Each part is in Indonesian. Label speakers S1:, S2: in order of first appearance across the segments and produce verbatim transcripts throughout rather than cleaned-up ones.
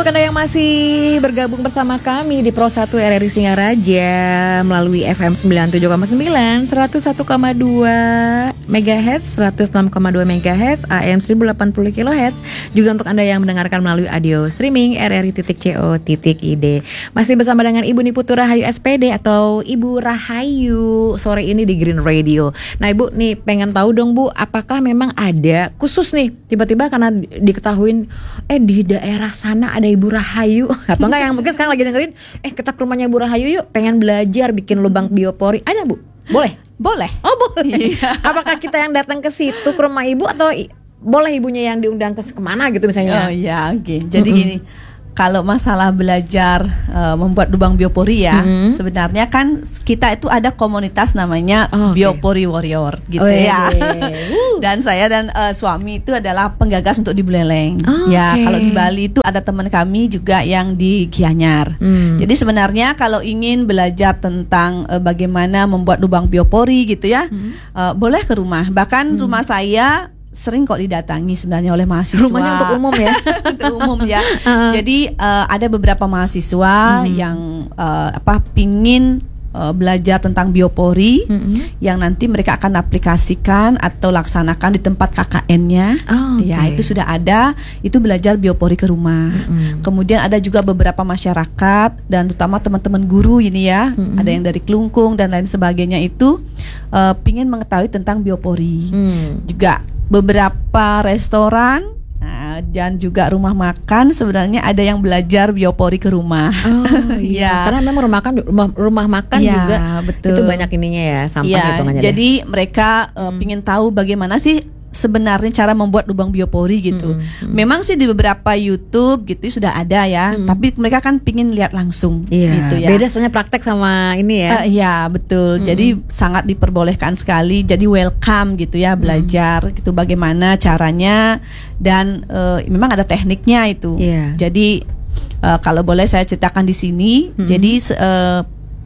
S1: untuk Anda yang masih bergabung bersama kami di Pro satu R R I Singaraja melalui F M sembilan puluh tujuh koma sembilan, seratus satu koma dua megahertz, seratus enam koma dua megahertz, A M seribu delapan puluh kilohertz. Juga untuk Anda yang mendengarkan melalui audio streaming r r i titik co titik i d. Masih bersama dengan Ibu Niputu Rahayu S P D atau Ibu Rahayu sore ini di Green Radio. Nah Ibu nih pengen tahu dong Bu, apakah memang ada khusus nih tiba-tiba karena diketahuin eh di daerah sana ada Ibu Rahayu atau enggak yang mungkin sekarang lagi dengerin eh kita ke rumahnya Ibu Rahayu yuk pengen belajar bikin lubang biopori, ada Bu? Boleh?
S2: Boleh.
S1: Oh boleh.
S2: Iya.
S1: Apakah kita yang datang ke situ ke rumah Ibu atau i- boleh ibunya yang diundang ke kemana gitu misalnya?
S2: Oh iya, oke. Okay. Jadi
S1: Mm-mm.
S2: gini, kalau masalah belajar uh, membuat lubang biopori ya,
S1: Mm-hmm.
S2: sebenarnya kan kita itu ada komunitas namanya
S1: Oh, okay.
S2: Biopori Warrior gitu
S1: Oh,
S2: ya.
S1: iya.
S2: Dan saya dan uh, suami itu adalah penggagas untuk di Buleleng.
S1: Oh,
S2: ya,
S1: okay.
S2: kalau di Bali itu ada teman kami juga yang di Gianyar.
S1: Hmm.
S2: Jadi sebenarnya kalau ingin belajar tentang uh, bagaimana membuat lubang biopori gitu ya,
S1: Hmm.
S2: uh, boleh ke rumah. Bahkan rumah saya sering kok didatangi sebenarnya oleh mahasiswa.
S1: Rumahnya untuk umum ya?
S2: Untuk umum ya.
S1: Uh.
S2: Jadi uh, ada beberapa mahasiswa
S1: Hmm.
S2: yang uh, apa pingin uh, belajar tentang biopori,
S1: Mm-mm.
S2: yang nanti mereka akan aplikasikan atau laksanakan di tempat K K N-nya.
S1: Oh, okay.
S2: Ya, itu sudah ada, itu belajar biopori ke rumah.
S1: Mm-mm.
S2: Kemudian ada juga beberapa masyarakat dan terutama teman-teman guru ini ya,
S1: Mm-mm.
S2: ada yang dari Kelungkung dan lain sebagainya itu uh, pingin mengetahui tentang biopori.
S1: Hmm.
S2: Juga beberapa restoran nah, dan juga rumah makan sebenarnya ada yang belajar biopori ke rumah.
S1: Oh iya.
S2: Ya.
S1: Karena memang rumah makan rumah, rumah makan
S2: Ya,
S1: juga
S2: betul.
S1: itu banyak ininya ya sampah
S2: Ya,
S1: hitungannya.
S2: jadi mereka uh,
S1: Hmm.
S2: pingin tahu bagaimana sih sebenarnya cara membuat lubang biopori gitu.
S1: Hmm, hmm.
S2: Memang sih di beberapa YouTube gitu sudah ada ya,
S1: Hmm.
S2: tapi mereka kan pingin lihat langsung
S1: Iya.
S2: gitu ya.
S1: Beda soalnya praktek sama ini ya.
S2: Eh, iya betul.
S1: Mm-mm.
S2: Jadi sangat diperbolehkan sekali. Jadi welcome gitu ya belajar gitu bagaimana caranya dan eh, memang ada tekniknya itu.
S1: Iya.
S2: Jadi eh, kalau boleh saya ceritakan di sini.
S1: Mm-mm.
S2: Jadi se- eh,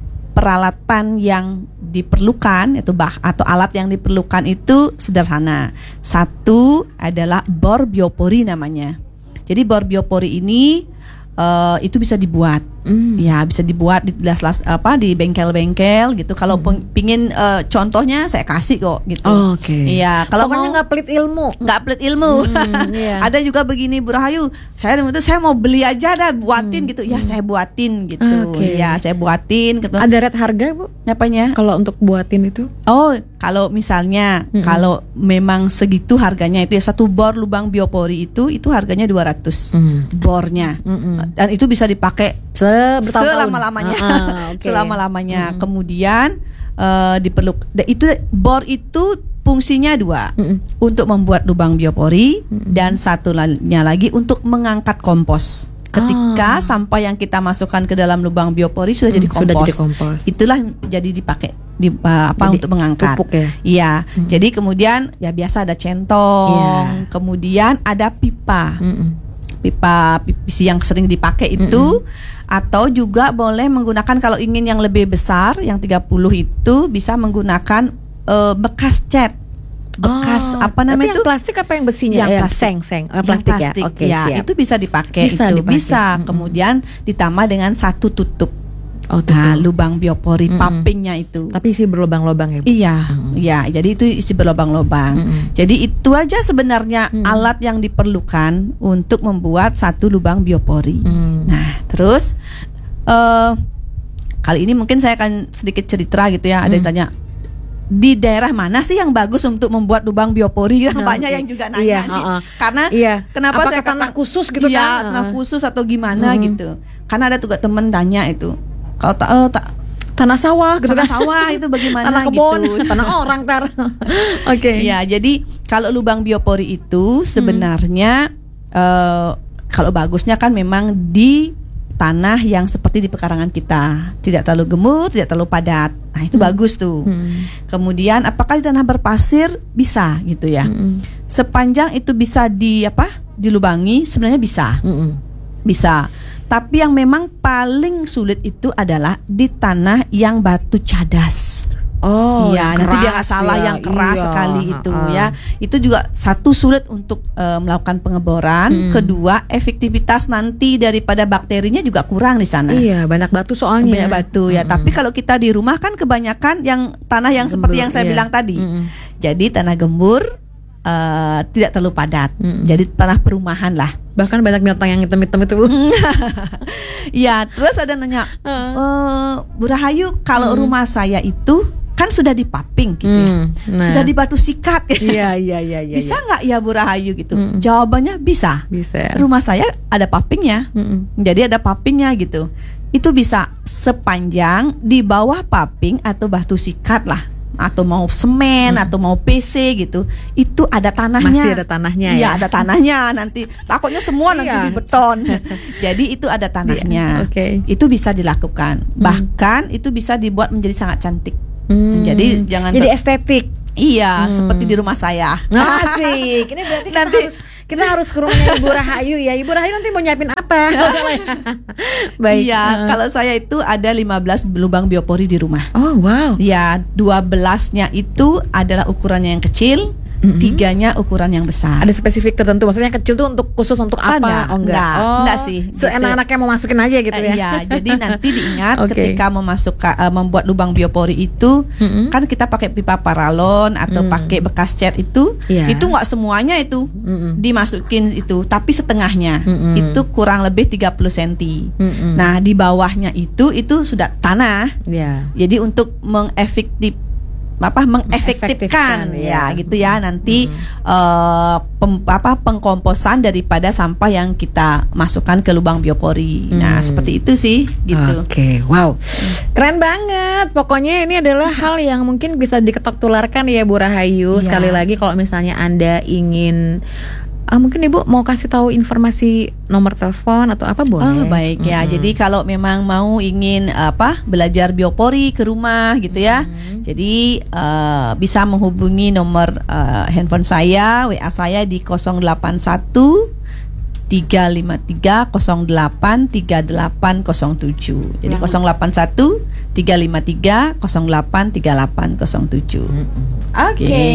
S2: peralatan yang diperlukan itu bah atau alat yang diperlukan itu sederhana. Satu adalah bor biopori namanya. Jadi bor biopori ini eh, itu bisa dibuat.
S1: Hmm.
S2: Ya bisa dibuat di las-las apa di bengkel-bengkel gitu. Kalau
S1: Hmm.
S2: peng- pingin eh, contohnya saya kasih kok gitu.
S1: Oh, oke.
S2: Iya, kalau
S1: Pokoknya
S2: mau
S1: nggak pelit ilmu.
S2: nggak pelit ilmu.
S1: Hmm, iya.
S2: Ada juga begini Bu Rahayu, saya itu saya mau beli aja dah buatin gitu. Ya saya buatin gitu.
S1: Oke.
S2: Ya saya buatin gitu.
S1: Ada rate harga Bu?
S2: Apanya?
S1: Kalau untuk buatin itu?
S2: Oh, kalau misalnya
S1: Mm-mm.
S2: kalau memang segitu harganya itu ya satu bor lubang biopori itu itu harganya dua ratus
S1: Hmm.
S2: bornya.
S1: Mm-mm.
S2: Dan itu bisa dipakai
S1: Se bertahun-tahun.
S2: selama-lamanya.
S1: Ah, ah, oke.
S2: Selama-lamanya.
S1: Mm-mm.
S2: Kemudian eh, diperlukan itu bor itu fungsinya dua.
S1: Mm-mm.
S2: Untuk membuat lubang biopori
S1: Mm-mm.
S2: dan satunya lagi untuk mengangkat kompos. Ketika
S1: Ah.
S2: sampah yang kita masukkan ke dalam lubang biopori sudah jadi
S1: Mm, sudah
S2: kompos.
S1: jadi kompos.
S2: Itulah jadi dipakai di uh, apa
S1: Jadi
S2: untuk mengangkat.
S1: pupuk ya?
S2: Iya.
S1: Mm.
S2: Jadi kemudian ya biasa ada centong,
S1: Iya.
S2: kemudian ada pipa.
S1: Mm-mm.
S2: Pipa P V C yang sering dipakai itu, atau juga boleh menggunakan kalau ingin yang lebih besar yang tiga puluh itu bisa menggunakan eh, bekas cat. Bekas
S1: Oh,
S2: apa namanya
S1: tapi
S2: itu?
S1: yang plastik apa yang besinya?
S2: Yang
S1: Eh,
S2: plastik.
S1: Seng, seng. Oh,
S2: Yang
S1: plastik,
S2: plastik,
S1: ya. Oke,
S2: ya,
S1: siap.
S2: itu bisa dipakai
S1: Bisa
S2: itu
S1: dipakai.
S2: bisa.
S1: Mm-mm.
S2: Kemudian ditambah dengan satu tutup.
S1: Oh, tutup.
S2: Nah, lubang biopori
S1: Mm-mm.
S2: pumpingnya itu.
S1: Tapi isi berlubang-lubang ya Bu?
S2: Iya,
S1: Mm-mm.
S2: iya. Jadi itu isi berlubang-lubang.
S1: Mm-mm.
S2: Jadi itu aja sebenarnya
S1: Mm.
S2: alat yang diperlukan untuk membuat satu lubang biopori.
S1: Hmm.
S2: Nah, terus eh kali ini mungkin saya akan sedikit cerita gitu ya. Ada yang
S1: Hmm.
S2: tanya di daerah mana sih yang bagus untuk membuat lubang biopori?
S1: Nah,
S2: Banyak
S1: oke.
S2: yang juga nanya
S1: Iya,
S2: nih.
S1: uh-uh.
S2: Karena
S1: Iya.
S2: kenapa
S1: Apakah
S2: saya
S1: tanah
S2: kata-
S1: khusus gitu
S2: iya,
S1: kan?
S2: tanah
S1: Uh-uh.
S2: khusus atau gimana
S1: Hmm.
S2: gitu. Karena ada juga temen tanya itu. Kalau tak eh, tak
S1: Tanah sawah gitu
S2: tanah
S1: kan?
S2: sawah itu bagaimana
S1: Tanah kebun,
S2: gitu.
S1: tanah orang tar. Oke.
S2: Ya, jadi kalau lubang biopori itu sebenarnya eh, kalau bagusnya kan memang di tanah yang seperti di pekarangan kita, tidak terlalu gemuk, tidak terlalu padat. Nah, itu bagus tuh.
S1: Hmm.
S2: Kemudian apakah di tanah berpasir bisa gitu ya?
S1: Mm-mm.
S2: Sepanjang itu bisa di apa? Dilubangi sebenarnya bisa.
S1: Mm-mm.
S2: Bisa. Tapi yang memang paling sulit itu adalah di tanah yang batu cadas.
S1: Oh,
S2: iya, nanti dia nggak salah
S1: ya.
S2: yang keras
S1: Iya.
S2: sekali itu
S1: Ha-ha.
S2: ya. Itu juga satu sulit untuk uh, melakukan pengeboran.
S1: Hmm.
S2: Kedua, efektivitas nanti daripada bakterinya juga kurang di sana.
S1: Iya, banyak batu soalnya.
S2: Banyak batu ya.
S1: Mm-mm.
S2: Tapi kalau kita di rumah kan kebanyakan yang tanah yang
S1: Gembur,
S2: seperti yang saya
S1: iya.
S2: bilang tadi.
S1: Mm-mm.
S2: Jadi tanah gembur uh, tidak terlalu padat.
S1: Mm-mm.
S2: Jadi tanah perumahan lah.
S1: Bahkan banyak binatang yang hitam-hitam itu, Bu.
S2: Ya, terus ada nanya,
S1: Heeh.
S2: eh Bu Rahayu, kalau
S1: Hmm.
S2: rumah saya itu kan sudah dipaping gitu ya,
S1: Hmm, nah.
S2: sudah dibatu sikat.
S1: Iya, iya, iya, iya.
S2: Bisa nggak ya Bu Rahayu gitu?
S1: Hmm.
S2: Jawabannya bisa.
S1: Bisa.
S2: Rumah saya ada papingnya,
S1: Mm-mm.
S2: jadi ada papingnya gitu. Itu bisa sepanjang di bawah paping atau batu sikat lah, atau mau semen
S1: Hmm.
S2: atau mau P C gitu, itu ada tanahnya.
S1: Masih ada tanahnya
S2: Iya,
S1: ya.
S2: ada tanahnya nanti. Takutnya semua nanti
S1: Iya.
S2: di beton. Jadi itu ada tanahnya.
S1: Iya, oke.
S2: Itu bisa dilakukan. Bahkan itu bisa dibuat menjadi sangat cantik.
S1: Hmm.
S2: Jadi jangan
S1: Jadi
S2: ber-
S1: estetik.
S2: Iya,
S1: Hmm.
S2: seperti di rumah saya.
S1: Asik. Ini berarti kita
S2: Nanti-
S1: harus kita harus ke rumahnya Ibu Rahayu ya. Ibu Rahayu nanti mau nyiapin apa? Baik.
S2: Iya,
S1: Heeh.
S2: kalau saya itu ada lima belas lubang biopori di rumah.
S1: Oh, wow.
S2: Ya, dua belasnya itu adalah ukurannya yang kecil,
S1: Mm-mm.
S2: tiganya ukuran yang besar.
S1: Ada spesifik tertentu, maksudnya kecil tuh untuk khusus untuk
S2: Ah,
S1: apa?
S2: enggak,
S1: oh enggak,
S2: enggak,
S1: oh,
S2: enggak sih, gitu.
S1: Seenak-enaknya mau masukin aja gitu
S2: Eh,
S1: ya?
S2: Iya, jadi nanti diingat
S1: Oke.
S2: ketika memasukkan uh, membuat lubang biopori itu,
S1: Mm-mm.
S2: kan kita pakai pipa paralon atau
S1: Mm.
S2: pakai bekas cat itu,
S1: Iya.
S2: itu nggak semuanya itu
S1: Mm-mm.
S2: dimasukin itu, tapi setengahnya
S1: Mm-mm.
S2: itu kurang lebih tiga puluh sentimeter.
S1: Mm-mm.
S2: Nah, di bawahnya itu itu sudah tanah.
S1: Ya.
S2: Jadi untuk mengefektif apa mengefektifkan
S1: Mengefektifkan,
S2: ya
S1: ya.
S2: gitu ya nanti eh, pem- apa pengkomposan daripada sampah yang kita masukkan ke lubang biopori. Nah,
S1: Hmm.
S2: seperti itu sih gitu.
S1: Oke, wow, keren banget. Pokoknya ini adalah hal yang mungkin bisa diketok tularkan ya Bu Rahayu.
S2: Iya.
S1: Sekali lagi kalau misalnya Anda ingin ah, mungkin Ibu mau kasih tahu informasi nomor telepon atau apa boleh?
S2: Oh, baik ya.
S1: Mm-mm.
S2: Jadi kalau memang mau ingin apa belajar biopori ke rumah gitu ya. Jadi eh, bisa menghubungi nomor eh, handphone saya, W A saya di nol delapan satu tiga lima tiga nol delapan tiga delapan nol tujuh. Jadi nol delapan satu tiga lima tiga nol delapan tiga delapan nol tujuh.
S1: Oke,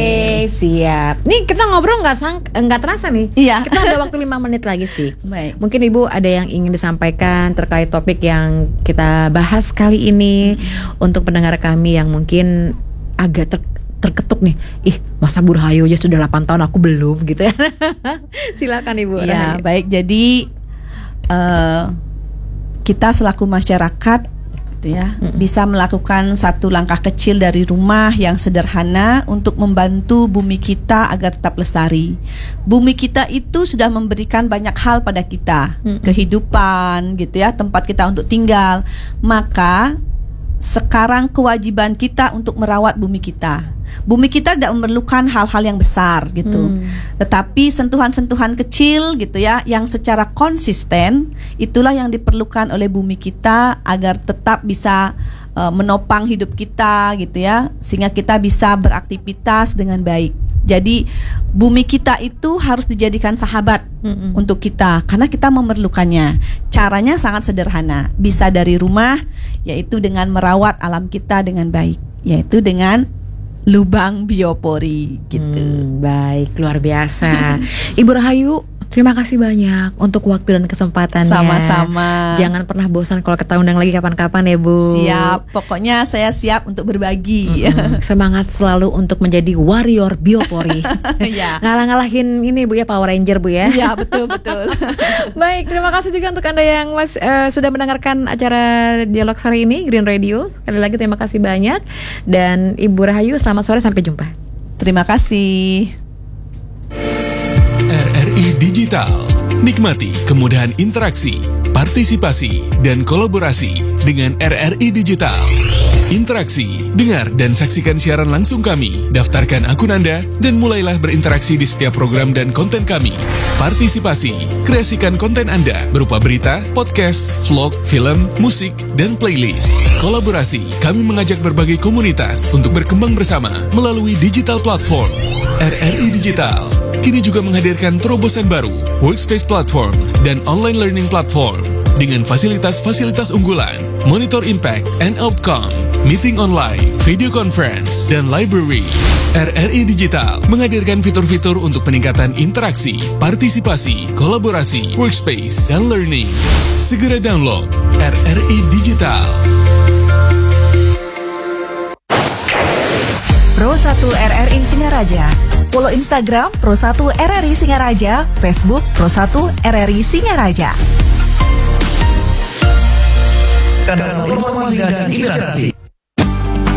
S1: siap. Nih kita ngobrol nggak sang nggak terasa nih.
S2: Iya.
S1: Kita ada waktu lima menit lagi sih.
S2: Baik.
S1: Mungkin Ibu ada yang ingin disampaikan terkait topik yang kita bahas kali ini untuk pendengar kami yang mungkin agak ter terketuk nih. Ih, masa Bu Rahayu aja sudah delapan tahun aku belum gitu ya. Silakan Ibu.
S2: Ya,
S1: Rahayu.
S2: baik. Jadi eh, kita selaku masyarakat gitu ya, bisa melakukan satu langkah kecil dari rumah yang sederhana untuk membantu bumi kita agar tetap lestari. Bumi kita itu sudah memberikan banyak hal pada kita,
S1: Mm-mm.
S2: kehidupan gitu ya, tempat kita untuk tinggal. Maka sekarang kewajiban kita untuk merawat bumi kita. Bumi kita tidak memerlukan hal-hal yang besar gitu.
S1: Hmm.
S2: Tetapi sentuhan-sentuhan kecil gitu ya yang secara konsisten itulah yang diperlukan oleh bumi kita agar tetap bisa uh, menopang hidup kita gitu ya, sehingga kita bisa beraktivitas dengan baik. Jadi bumi kita itu harus dijadikan sahabat
S1: Mm-mm.
S2: untuk kita karena kita memerlukannya. Caranya sangat sederhana, bisa dari rumah, yaitu dengan merawat alam kita dengan baik, yaitu dengan lubang biopori gitu.
S1: Hmm, baik, luar biasa. Ibu Rahayu, terima kasih banyak untuk waktu dan kesempatannya.
S2: Sama-sama.
S1: Jangan pernah bosan kalau kita undang lagi kapan-kapan ya Bu.
S2: Siap, pokoknya saya siap untuk berbagi.
S1: Mm-mm. Semangat selalu untuk menjadi warrior biopori.
S2: Ya.
S1: Ngalah-ngalahin ini Bu ya, Power Ranger Bu ya.
S2: Iya, betul betul.
S1: Baik, terima kasih juga untuk Anda yang mas, eh, sudah mendengarkan acara dialog sore ini Green Radio. Sekali lagi terima kasih banyak. Dan Ibu Rahayu, selamat sore, sampai jumpa.
S2: Terima kasih.
S3: R R I Digital. Nikmati kemudahan interaksi, partisipasi, dan kolaborasi dengan R R I Digital. Interaksi, dengar dan saksikan siaran langsung kami, daftarkan akun Anda, dan mulailah berinteraksi di setiap program dan konten kami. Partisipasi, kreasikan konten Anda berupa berita, podcast, vlog, film, musik, dan playlist. Kolaborasi, kami mengajak berbagai komunitas untuk berkembang bersama melalui digital platform. R R I Digital kini juga menghadirkan terobosan baru, workspace platform, dan online learning platform dengan fasilitas-fasilitas unggulan, monitor impact and outcome, meeting online, video conference, dan library. R R I Digital menghadirkan fitur-fitur untuk peningkatan interaksi, partisipasi, kolaborasi, workspace, dan learning. Segera download R R I Digital.
S4: Pro satu R R I Singaraja. Follow Instagram Pro satu R R I Singaraja, Facebook Pro satu R R I Singaraja.
S5: Kanal informasi dan inspirasi.